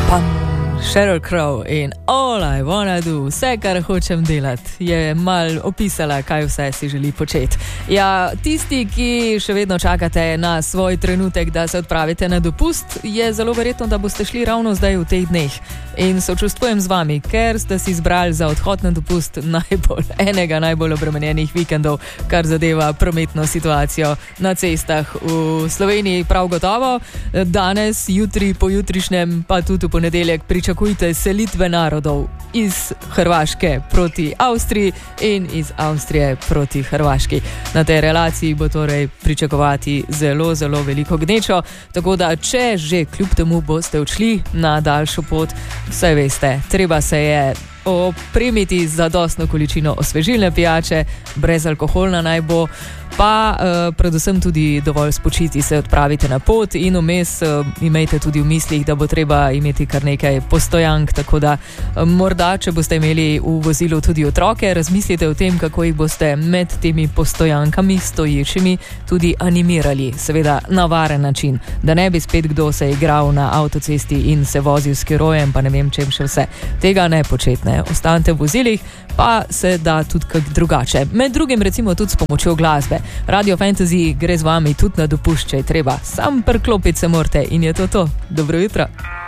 Sheryl Crow in All I Wanna Do, vse, kar hočem delati, je mal opisala, kaj vse si želi početi. Ja, tisti, ki še vedno čakate na svoj trenutek, da se odpravite na dopust, je zelo verjetno, da boste šli ravno zdaj v teh dneh. In sočustvujem z vami, ker ste si izbrali za odhod na dopust enega najbolj obremenjenih vikendov, kar zadeva prometno situacijo na cestah v Sloveniji. Prav gotovo, danes, jutri, pojutrišnjem, pa tudi v ponedeljek pričakujte selitve narodov iz Hrvaške proti Avstriji in iz Avstrije proti Hrvaški. Na tej relaciji bo torej pričakovati zelo, zelo veliko gnečo, tako da če že kljub temu boste odšli na daljšo pot, vsaj veste, treba se je opremiti za zadostno količino osvežilne pijače, brezalkoholna naj bo, pa predvsem tudi dovolj spočiti, se odpravite na pot in vmes imejte tudi v mislih, da bo treba imeti kar nekaj postojank, tako da morda, če boste imeli v vozilu tudi otroke, razmislite o tem, kako jih boste med temi postojankami stoječimi tudi animirali, seveda na varen način, da ne bi spet kdo se igral na avtocesti in se vozil s kerojem, pa ne vem čem še vse. Tega ne početne, ostanite v vozilih, pa se da tudi kak drugače. Med drugim recimo tudi s pomočjo glasbe. Radio Fantasy gre z vami tudi na dopust, če je treba. Sam priklopiti se morate in je to. Dobro jutro.